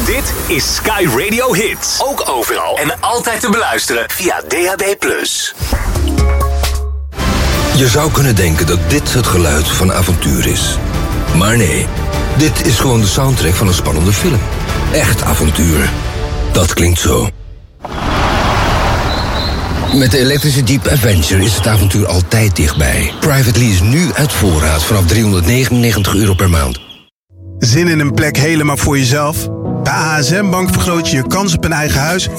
Dit is Sky Radio Hits. Ook overal en altijd te beluisteren via DAB+. Je zou kunnen denken dat dit het geluid van avontuur is. Maar nee, dit is gewoon de soundtrack van een spannende film. Echt avontuur. Dat klinkt zo. Met de elektrische Jeep Avenger is het avontuur altijd dichtbij. Private lease nu uit voorraad vanaf €399 per maand. Zin in een plek helemaal voor jezelf? Bij ASM Bank vergroot je je kans op een eigen huis